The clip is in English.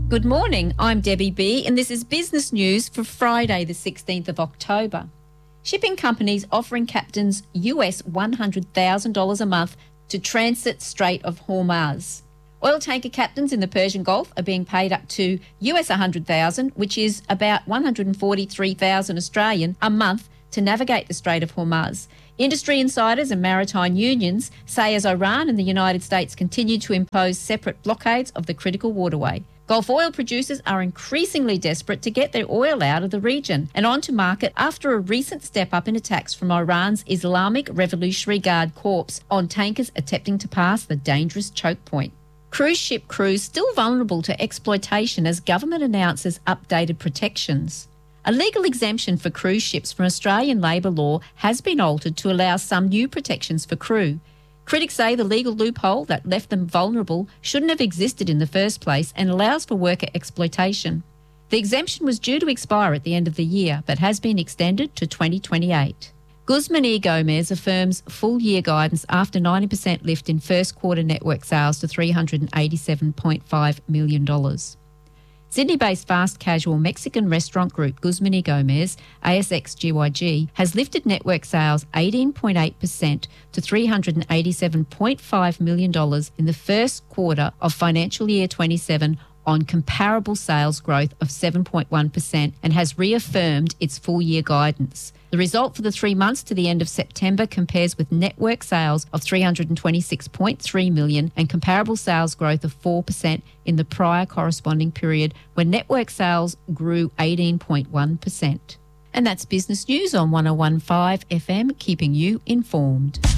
Good morning, I'm Debbie B and this is business news for Friday the 16th of October. Shipping companies offering captains US $100,000 a month to transit Strait of Hormuz. Oil tanker captains in the Persian Gulf are being paid up to US $100,000, which is about 143,000 Australian a month to navigate the Strait of Hormuz. Industry insiders and maritime unions say as Iran and the United States continue to impose separate blockades of the critical waterway, Gulf oil producers are increasingly desperate to get their oil out of the region and onto market after a recent step up in attacks from Iran's Islamic Revolutionary Guard Corps on tankers attempting to pass the dangerous choke point. Cruise ship crews still vulnerable to exploitation as government announces updated protections. A legal exemption for cruise ships from Australian labour law has been altered to allow some new protections for crew. Critics say the legal loophole that left them vulnerable shouldn't have existed in the first place and allows for worker exploitation. The exemption was due to expire at the end of the year but has been extended to 2028. Guzman y Gomez affirms full-year guidance after 90% lift in first quarter network sales to $387.5 million. Sydney-based fast casual Mexican restaurant group Guzman y Gomez, ASX GYG, has lifted network sales 18.8% to $387.5 million in the first quarter of financial year 27 on comparable sales growth of 7.1% and has reaffirmed its full-year guidance. The result for the 3 months to the end of September compares with network sales of $326.3 million and comparable sales growth of 4% in the prior corresponding period when network sales grew 18.1%. And that's business news on 101.5 FM, keeping you informed.